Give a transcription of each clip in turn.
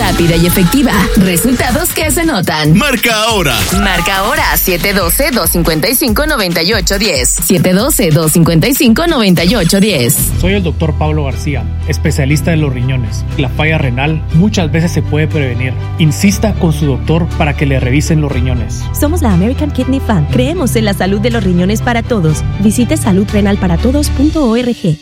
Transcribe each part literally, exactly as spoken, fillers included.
rápida y efectiva. Resultados que se notan. Marca ahora. Marca ahora siete uno dos, dos cinco cinco, nueve ocho uno cero. siete uno dos, dos cinco cinco, nueve ocho uno cero. Soy el doctor Pablo García, especialista de los riñones. La falla renal muchas veces se puede prevenir. Insista con su doctor para que le revisen los riñones. Somos la American Kidney Fund. Creemos en la salud de los riñones para todos. Visite salud renal para todos punto org.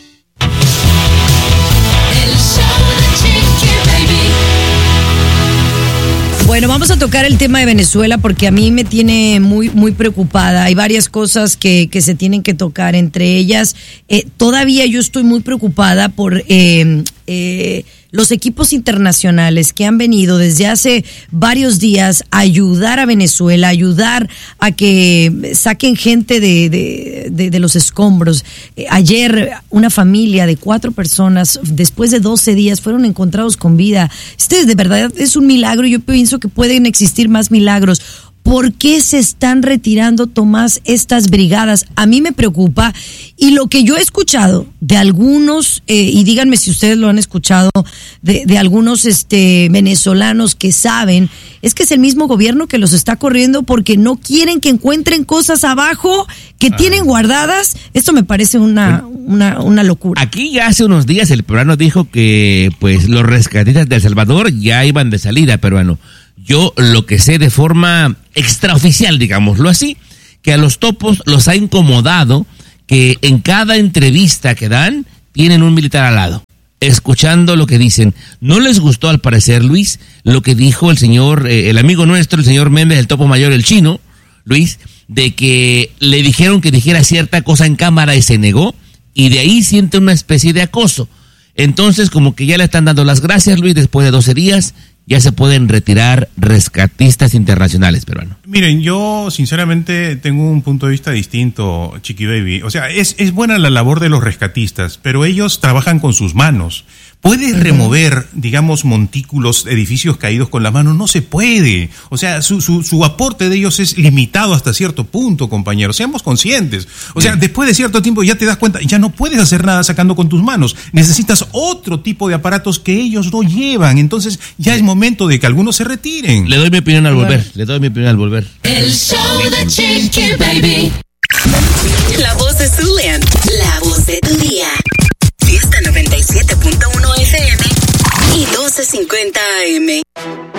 Bueno, vamos a tocar el tema de Venezuela porque a mí me tiene muy muy preocupada. Hay varias cosas que, que se tienen que tocar, entre ellas, eh, todavía yo estoy muy preocupada por eh, eh, los equipos internacionales que han venido desde hace varios días a ayudar a Venezuela, ayudar a que saquen gente de, de, de, de los escombros. Eh, ayer una familia de cuatro personas, después de doce días, fueron encontrados con vida. Este de verdad es un milagro. Yo pienso que pueden existir más milagros. ¿Por qué se están retirando, Tomás, estas brigadas? A mí me preocupa, y lo que yo he escuchado de algunos, eh, y díganme si ustedes lo han escuchado, de, de algunos este, venezolanos que saben, es que es el mismo gobierno que los está corriendo porque no quieren que encuentren cosas abajo que ah. tienen guardadas. Esto me parece una, una, una locura. Aquí ya hace unos días el peruano dijo que pues los rescatistas de El Salvador ya iban de salida, peruano. Yo lo que sé de forma extraoficial, digámoslo así, que a los topos los ha incomodado que en cada entrevista que dan tienen un militar al lado, escuchando lo que dicen. No les gustó, al parecer, Luis, lo que dijo el señor, eh, el amigo nuestro, el señor Méndez, el topo mayor, el chino, Luis, de que le dijeron que dijera cierta cosa en cámara y se negó, y de ahí siente una especie de acoso. Entonces, como que ya le están dando las gracias, Luis, después de doce días, ya se pueden retirar rescatistas internacionales, peruano. Miren, yo sinceramente tengo un punto de vista distinto, Chiqui Baby. O sea, es, es buena la labor de los rescatistas, pero ellos trabajan con sus manos. ¿Puedes remover, digamos, montículos, edificios caídos con la mano? No se puede. O sea, su, su, su aporte de ellos es limitado hasta cierto punto, compañeros. Seamos conscientes. O sea, después de cierto tiempo ya te das cuenta, ya no puedes hacer nada sacando con tus manos. Necesitas otro tipo de aparatos que ellos no llevan. Entonces ya es momento de que algunos se retiren. Le doy mi opinión al volver. Le doy mi opinión al volver. El show de Chiqui Baby. La voz de Zulian. La voz de tu día. Fiesta noventa y siete punto uno F M y doce cincuenta A M.